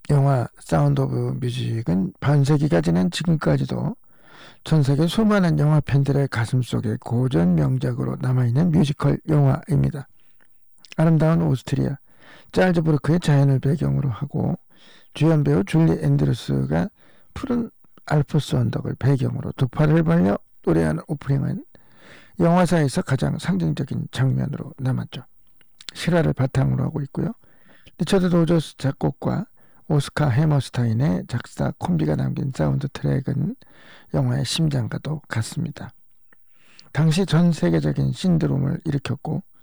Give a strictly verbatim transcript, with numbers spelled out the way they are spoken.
영화 사운드 오브 뮤직은 반세기가 지난 지금까지도 전 세계 수많은 영화 팬들의 가슴속에 고전 명작으로 남아있는 뮤지컬 영화입니다. 아름다운 오스트리아 짤즈부르크의 자연을 배경으로 하고 주연 배우 줄리 앤드루스가 푸른 알프스 언덕을 배경으로 두 팔을 벌려 노래하는 오프닝은 영화사에서 가장 상징적인 장면으로 남았죠. 실화를 바탕으로 하고 있고요. 리처드 로저스 작곡과 오스카 해머스타인의 작사 콤비가 남긴 사운드 트랙은 영화의 심장과도 같습니다. 당시 전 세계적인 신드롬을 일으켰고